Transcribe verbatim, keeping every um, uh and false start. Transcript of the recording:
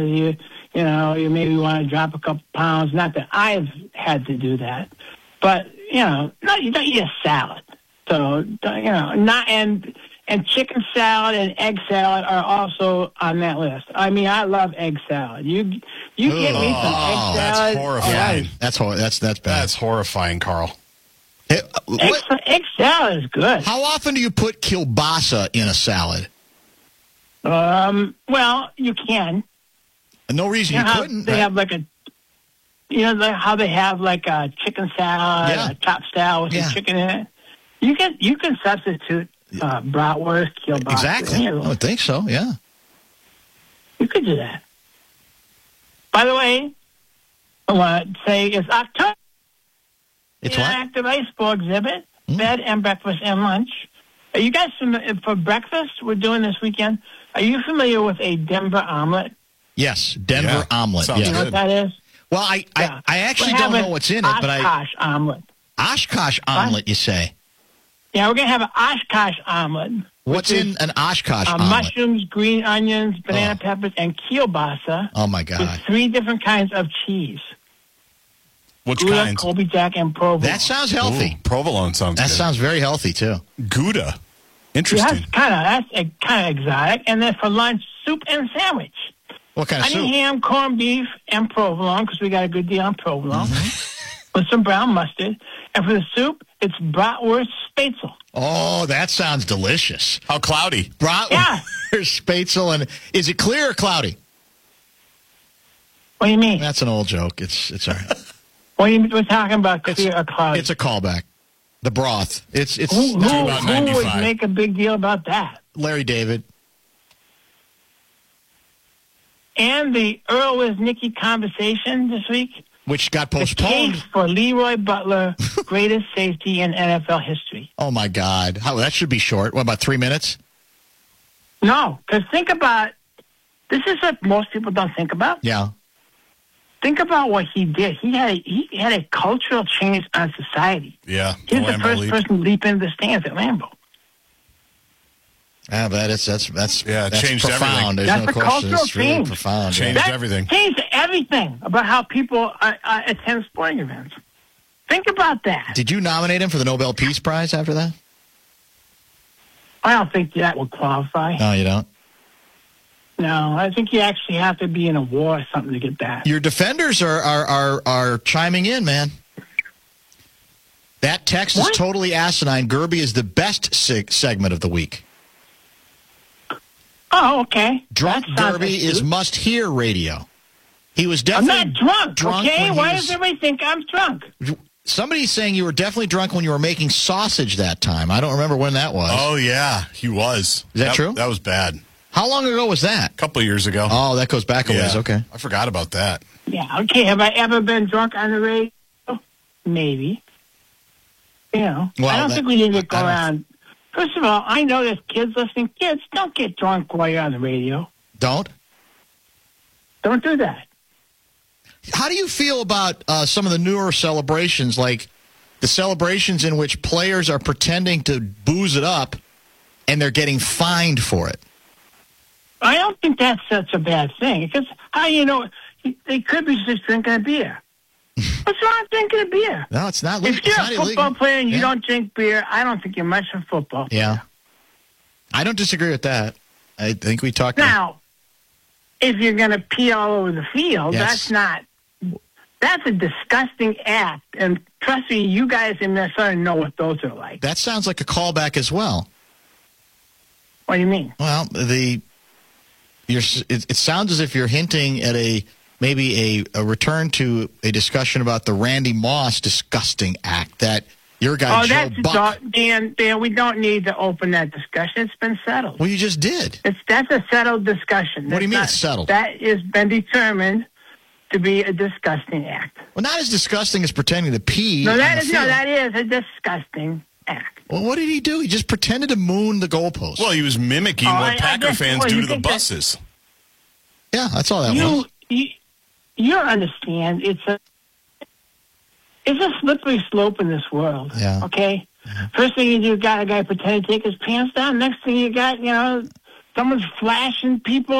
You, you know, you maybe want to drop a couple pounds. Not that I've had to do that, but you know, no, you don't eat a salad. So you know, not and and chicken salad and egg salad are also on that list. I mean, I love egg salad. You you Ooh, get me some oh, egg salad. That's horrifying. Yeah, that's hor- that's that's bad. That's horrifying, Carl. Hey, Egg, what, egg salad is good. how often do you put kielbasa in a salad? Um, well, you can. No reason You you, know how couldn't. they right? have like a, you know, like how they have like a chicken salad, Yeah. a chop style with Yeah. some chicken in it. You can you can substitute uh, bratwurst, kielbasa. Exactly. any I of those. would think so. Yeah. You could do that. By the way, I want to say it's October. It's The what? Active Ice Bowl exhibit, Mm. bed and breakfast and lunch. Are you guys fami- for breakfast? We're doing this weekend. Are you familiar with a Denver omelet? Yes, Denver Yeah, omelet. sounds Yes. You know what good. that is? Well, I, Yeah. I, I actually We're don't know having what's in it, but I Oshkosh omelet. Oshkosh omelet. You say? Yeah, we're gonna have an Oshkosh omelet. What's which in is, an Oshkosh uh, omelet? mushrooms, green onions, banana Oh. peppers, and kielbasa Oh my with God, three different kinds of cheese: Which Gouda, kind? Colby Jack, and provolone. that sounds healthy. Ooh, provolone sounds That good. sounds very healthy too. Gouda. Yeah, Interesting. that's kind of that's kind of exotic. And then for lunch, soup and sandwich. What kind of Onion soup? ham, corned beef, and provolone, because we got a good deal on provolone, Mm-hmm. with some brown mustard. And for the soup, it's bratwurst spatzel. Oh, that sounds delicious. How cloudy? Bratwurst, Yeah. spatzel, and is it clear or cloudy? What do you mean? That's an old joke. It's it's all right. What do you mean? We're talking about It's, clear or cloudy. it's a callback. The broth. It's it's who who, about who would ninety-five. make a big deal about that? Larry David. And the Earl with Nikki conversation this week. Which got The postponed. case for Leroy Butler, greatest safety in N F L history. Oh my God! How that should be short. What about three minutes? No, because think about, this is what most people don't think about. Yeah. Think about what he did. He had a, he had a cultural change on society. Yeah. He was the Lambeau first leap. person to leap into the stands at Lambeau. Yeah, that is that's that's Yeah, it that's changed profound. everything. There's That's no a question. cultural It's really change. profound. Changed Yeah. That everything. changed everything about how people uh, uh, attend sporting events. Think about that. Did you nominate him for the Nobel Peace Prize after that? I don't think that would qualify. No, you don't. No, I think you actually have to be in a war or something to get that. Your defenders are are are, are chiming in, man. That text is What? totally asinine. Gerby is the best sig- segment of the week. Oh, okay. Drunk That sounds Derby is astute. must-hear radio. He was I'm definitely not drunk, drunk okay? when he Why was- does everybody think I'm drunk? Somebody's saying you were definitely drunk when you were making sausage that time. I don't remember when that was. Oh, yeah. He was. Is that true? That was bad. How long ago was that? A couple of years ago. Oh, that goes back a ways. Yeah. Okay. I forgot about that. Yeah, okay. Have I ever been drunk on the radio? Maybe. You know, Well, I don't that- think we need to go I don't- around. First of all, I know there's kids listening. Kids, don't get drunk while you're on the radio. Don't? Don't do that. How do you feel about uh, some of the newer celebrations, like the celebrations in which players are pretending to booze it up and they're getting fined for it? I don't think that's such a bad thing. Because how you know they could be just drinking a beer. What's wrong with drinking a beer? No, it's not legal. If you're It's a not football illegal. player and you Yeah. don't drink beer, I don't think you're much of a football player. Yeah. I don't disagree with that. I think we talked. Now, if you're going to pee all over the field, Yes. that's not. That's a disgusting act. And trust me, you guys in Minnesota know what those are like. That sounds like a callback as well. What do you mean? Well, the you're, it, it sounds as if you're hinting at a maybe a, a return to a discussion about the Randy Moss disgusting act that your guy Oh, Joe that's Buck. Dan. Dan, we don't need to open that discussion. It's been settled. Well, you just did. It's that's a settled discussion. What do you That's mean not- it's settled? That has been determined to be a disgusting act. Well, not as disgusting as pretending to pee. No, on that the is no, field. that is a disgusting act. Well, what did he do? He just pretended to moon the goalpost. Well, he was mimicking Oh, I- what I Packer guess- fans well, do you to the think that- buses. yeah, that's all that You, was. you, you understand? It's a, it's a slippery slope in this world. Yeah. Okay. First thing you do, you got a guy pretend to take his pants down. Next thing you got, you know, someone's flashing people